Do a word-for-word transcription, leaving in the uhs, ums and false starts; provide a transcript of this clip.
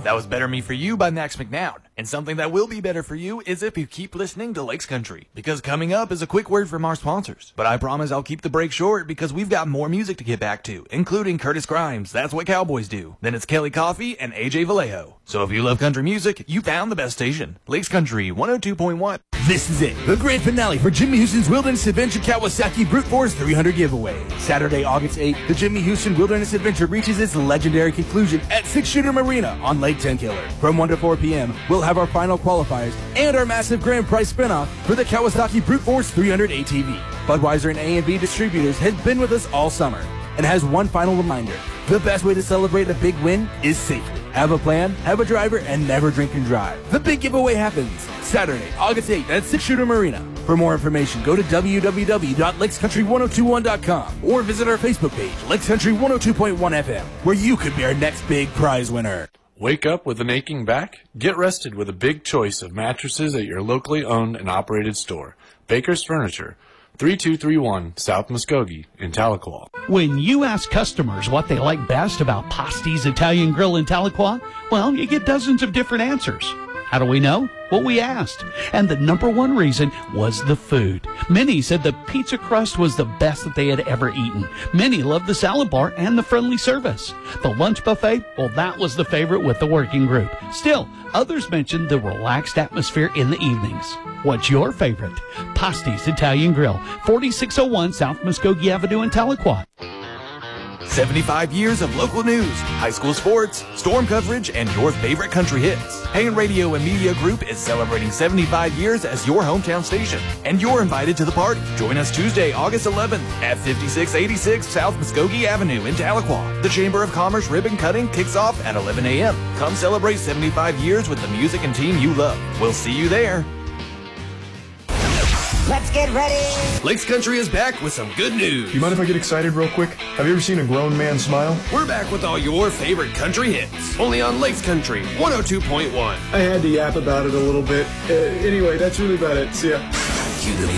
That was Better Me For You by Max McNown. And something that will be better for you is if you keep listening to Lakes Country. Because coming up is a quick word from our sponsors. But I promise I'll keep the break short because we've got more music to get back to, including Curtis Grimes, That's What Cowboys Do. Then it's Kelly Coffey and A J Vallejo. So if you love country music, you found the best station. Lakes Country one oh two point one. This is it, the grand finale for Jimmy Houston's Wilderness Adventure Kawasaki Brute Force three hundred giveaway. Saturday, August eighth, the Jimmy Houston Wilderness Adventure reaches its legendary conclusion at Six Shooter Marina on Lake Tenkiller. From one to four p.m., we'll have our final qualifiers and our massive grand prize spinoff for the Kawasaki Brute Force three hundred A T V. Budweiser and A and B Distributors has been with us all summer and has one final reminder. The best way to celebrate a big win is safely. Have a plan, have a driver, and never drink and drive. The big giveaway happens Saturday, August eighth at Six Shooter Marina. For more information, go to w w w dot lakes country ten twenty-one dot com or visit our Facebook page, Lakes Country one oh two point one F M, where you could be our next big prize winner. Wake up with an aching back? Get rested with a big choice of mattresses at your locally owned and operated store. Baker's Furniture, thirty-two thirty-one South Muskogee in Tahlequah. When you ask customers what they like best about Pasti's Italian Grill in Tahlequah, well, you get dozens of different answers. How do we know? Well, we asked. And the number one reason was the food. Many said the pizza crust was the best that they had ever eaten. Many loved the salad bar and the friendly service. The lunch buffet, well, that was the favorite with the working group. Still, others mentioned the relaxed atmosphere in the evenings. What's your favorite? Pasti's Italian Grill, forty-six oh one South Muskogee Avenue in Tahlequah. seventy-five years of local news, high school sports, storm coverage, and your favorite country hits. Hagen Radio and Media Group is celebrating seventy-five years as your hometown station, and you're invited to the party. Join us Tuesday, August eleventh at fifty-six eighty-six South Muskogee Avenue in Tahlequah. The Chamber of Commerce ribbon cutting kicks off at eleven a.m. Come celebrate seventy-five years with the music and team you love. We'll see you there. Let's get ready. Lakes Country is back with some good news. You mind if I get excited real quick? Have you ever seen a grown man smile? We're back with all your favorite country hits. Only on Lakes Country one oh two point one. I had to yap about it a little bit. Uh, anyway, that's really about it. See ya. Cue the music.